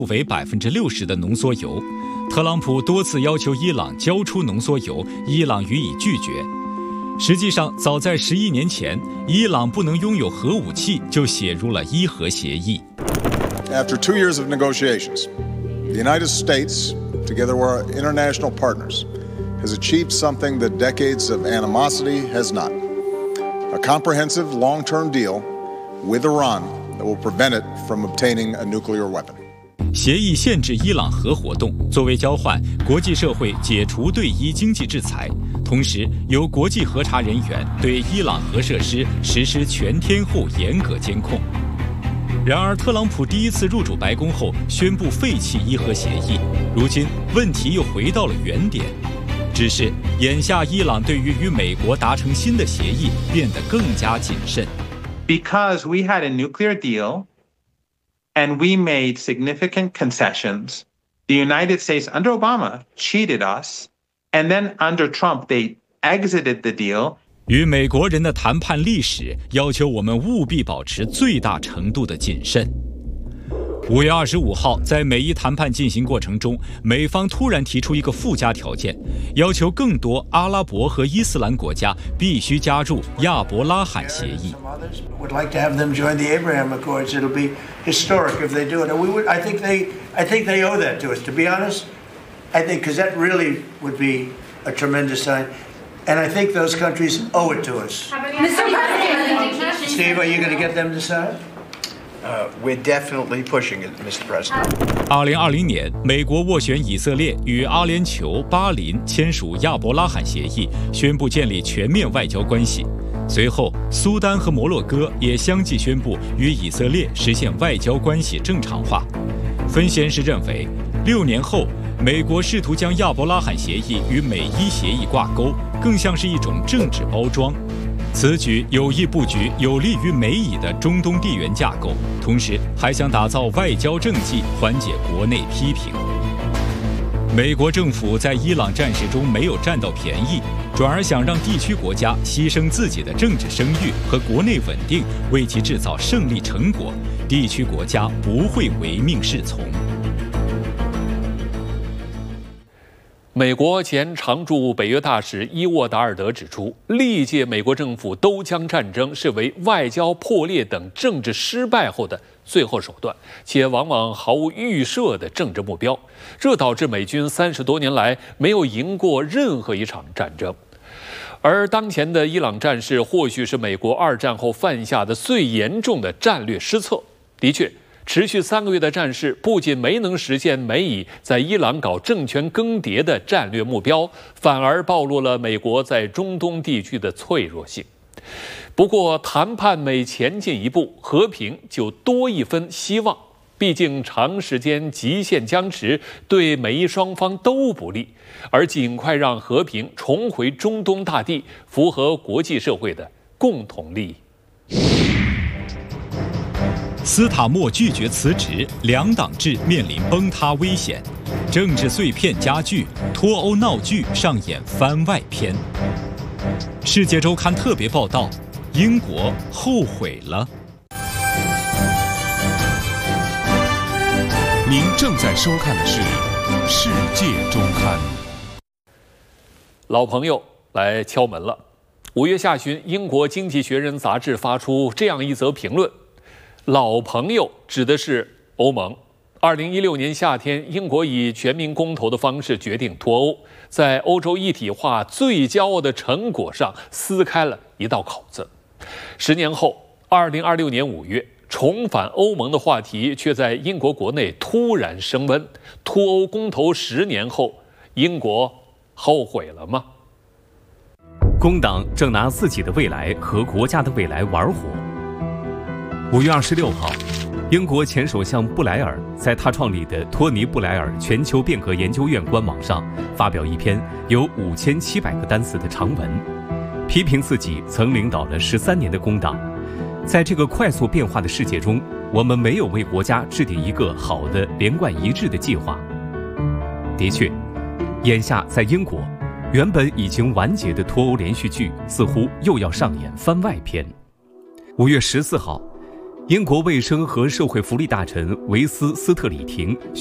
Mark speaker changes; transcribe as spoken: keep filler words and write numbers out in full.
Speaker 1: 为百分之六十的浓缩铀。特朗普多次要求伊朗交出浓缩铀，伊朗予以拒绝。实际上，早在十一年前，伊朗不能拥有核武器，就写入了伊核协议。
Speaker 2: After two years of negotiations, the United States, together with our international partners, has achieved something that decades of animosity has not: a comprehensive long-term deal with Iran that will prevent it from obtaining a nuclear weapon.
Speaker 1: 协议限制伊朗核活动，作为交换，国际社会解除对伊经济制裁，同时由国际核查人员对伊朗核设施实施全天候严格监控。然而，特朗普第一次入主白宫后宣布废弃伊核协议，如今问题又回到了原点。只是眼下伊朗对于与美国达成新的协议变得更加谨慎。
Speaker 3: Because we had a nuclear deal and we made significant concessions, the United States under Obama cheated us, and then under Trump they exited the deal.
Speaker 1: 与美国人的谈判历史要求我们务必保持最大程度的谨慎。五月二十五号，在美伊谈判进行过程中，美方突然提出一个附加条件，要求更多阿拉伯和伊斯兰国家必须加入亚伯拉罕协议。
Speaker 4: Would like to have them join the Abraham Accords. It'll be historic if they do it. And we would, I think they, I think they owe that to us. To be honest, I think because that really would be a tremendous sign. And I think those countries owe it to us.
Speaker 5: Mister President,
Speaker 4: Steve, are you going to get them to sign?
Speaker 6: Uh, we're definitely pushing it, Mister President.
Speaker 1: 二零二零年，美国斡旋以色列与阿联酋、巴林签署亚伯拉罕协议，宣布建立全面外交关系。随后，苏丹和摩洛哥也相继宣布与以色列实现外交关系正常化。分析人士认为，六年后，美国试图将亚伯拉罕协议与美伊协议挂钩，更像是一种政治包装。此举有意布局有利于美以的中东地缘架构，同时还想打造外交政绩，缓解国内批评。美国政府在伊朗战事中没有占到便宜，转而想让地区国家牺牲自己的政治声誉和国内稳定，为其制造胜利成果，地区国家不会唯命是从。
Speaker 7: 美国前常驻北约大使伊沃达尔德指出，历届美国政府都将战争视为外交破裂等政治失败后的最后手段，且往往毫无预设的政治目标，这导致美军三十多年来没有赢过任何一场战争。而当前的伊朗战事，或许是美国二战后犯下的最严重的战略失策。的确，持续三个月的战事不仅没能实现美以在伊朗搞政权更迭的战略目标，反而暴露了美国在中东地区的脆弱性。不过，谈判每前进一步，和平就多一分希望。毕竟，长时间极限僵持对美伊双方都不利，而尽快让和平重回中东大地，符合国际社会的共同利益。
Speaker 1: 斯塔默拒绝辞职，两党制面临崩塌危险，政治碎片加剧，脱欧闹剧上演番外篇。世界周刊特别报道：英国后悔了。
Speaker 8: 您正在收看的是《世界周刊》。
Speaker 7: 老朋友来敲门了。五月下旬，英国《经济学人》杂志发出这样一则评论。老朋友指的是欧盟。二零一六年夏天，英国以全民公投的方式决定脱欧，在欧洲一体化最骄傲的成果上撕开了一道口子。十年后，二零二六年五月，重返欧盟的话题却在英国国内突然升温。脱欧公投十年后，英国后悔了吗？
Speaker 9: 工党正拿自己的未来和国家的未来玩火。五月二十六号，英国前首相布莱尔在他创立的托尼·布莱尔全球变革研究院官网上发表一篇有五千七百个单词的长文，批评自己曾领导了十三年的工党。在这个快速变化的世界中，我们没有为国家制定一个好的连贯一致的计划。的确，眼下在英国，原本已经完结的脱欧连续剧似乎又要上演番外篇。五月十四号， 英国卫生和社会福利大臣维斯斯特里廷